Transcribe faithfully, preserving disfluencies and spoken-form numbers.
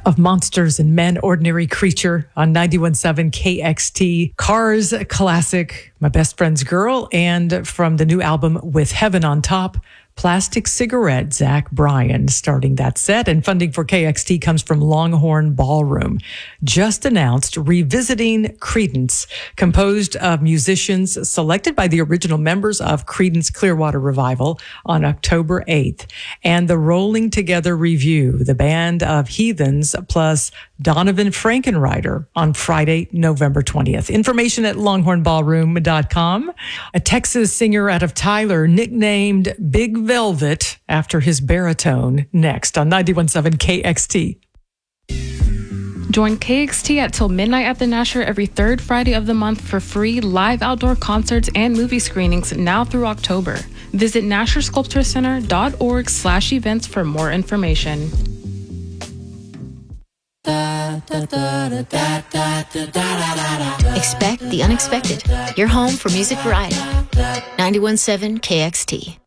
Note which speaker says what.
Speaker 1: of Monsters and Men, Ordinary Creature on ninety-one point seven K X T. Cars classic, My Best Friend's Girl, and from the new album With Heaven on Top, Plastic Cigarette, Zach Bryan starting that set. And funding for K X T comes from Longhorn Ballroom. Just announced Revisiting Creedence, composed of musicians selected by the original members of Creedence Clearwater Revival on October eighth. And the Rolling Together Review, the band of Heathens plus Donovan Frankenreiter on Friday, November twentieth. Information at longhorn ballroom dot com. A Texas singer out of Tyler nicknamed Big Velvet after his baritone, next on ninety-one point seven K X T.
Speaker 2: Join K X T at Till Midnight at the Nasher every third Friday of the month for free live outdoor concerts and movie screenings now through October. Visit nasher sculpture center dot org slash events for more information.
Speaker 3: Expect the unexpected. Your home for music variety. ninety-one point seven K X T.